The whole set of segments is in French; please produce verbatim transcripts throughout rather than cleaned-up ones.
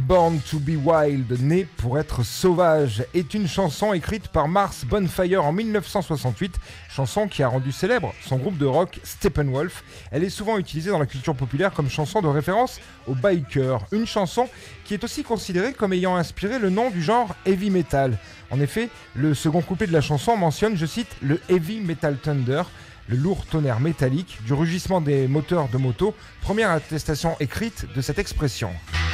Born to be Wild, né pour être sauvage, est une chanson écrite par Mars Bonfire en dix-neuf cent soixante-huit, chanson qui a rendu célèbre son groupe de rock Steppenwolf. Elle est souvent utilisée dans la culture populaire comme chanson de référence aux bikers, une chanson qui est aussi considérée comme ayant inspiré le nom du genre heavy metal. En effet, le second couplet de la chanson mentionne, je cite, le heavy metal thunder, le lourd tonnerre métallique du rugissement des moteurs de moto, première attestation écrite de cette expression.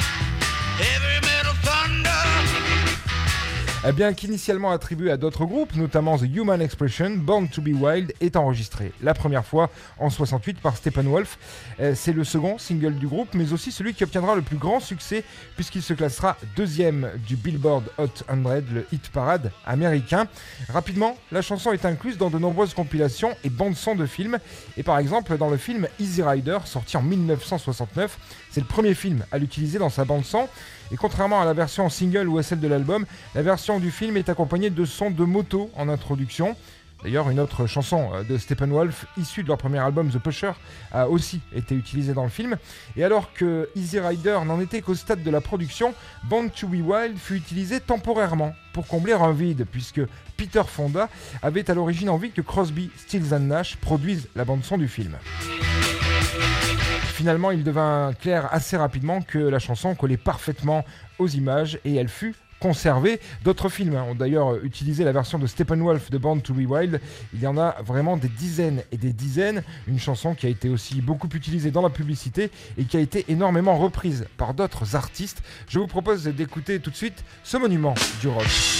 Eh bien qu'initialement attribué à d'autres groupes, notamment The Human Expression, Born to be Wild est enregistré la première fois en soixante-huit par Steppenwolf. C'est le second single du groupe, mais aussi celui qui obtiendra le plus grand succès puisqu'il se classera deuxième du Billboard Hot cent, le hit parade américain. Rapidement, la chanson est incluse dans de nombreuses compilations et bandes-son de films. Et par exemple, dans le film Easy Rider, sorti en dix-neuf cent soixante-neuf, c'est le premier film à l'utiliser dans sa bande-son. Et contrairement à la version single ou à celle de l'album, la version du film est accompagnée de sons de moto en introduction. D'ailleurs, une autre chanson de Steppenwolf, issue de leur premier album The Pusher, a aussi été utilisée dans le film. Et alors que Easy Rider n'en était qu'au stade de la production, Born to be Wild fut utilisé temporairement pour combler un vide, puisque Peter Fonda avait à l'origine envie que Crosby, Stills and Nash produisent la bande-son du film. Finalement, il devint clair assez rapidement que la chanson collait parfaitement aux images et elle fut conservée. D'autres films ont d'ailleurs utilisé la version de Steppenwolf de Born to be Wild. Il y en a vraiment des dizaines et des dizaines. Une chanson qui a été aussi beaucoup utilisée dans la publicité et qui a été énormément reprise par d'autres artistes. Je vous propose d'écouter tout de suite ce monument du rock.